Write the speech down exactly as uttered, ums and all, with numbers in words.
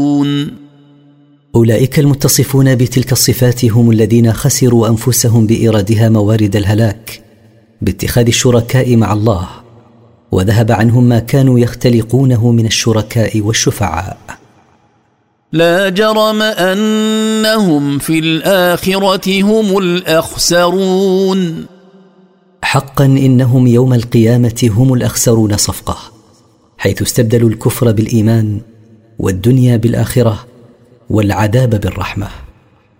أولئك المتصفون بتلك الصفات هم الذين خسروا أنفسهم بإيرادها موارد الهلاك باتخاذ الشركاء مع الله، وذهب عنهم ما كانوا يختلقونه من الشركاء والشفعاء. لا جرم أنهم في الآخرة هم الأخسرون. حقا إنهم يوم القيامة هم الأخسرون صفقة، حيث استبدلوا الكفر بالإيمان والدنيا بالآخرة والعذاب بالرحمة.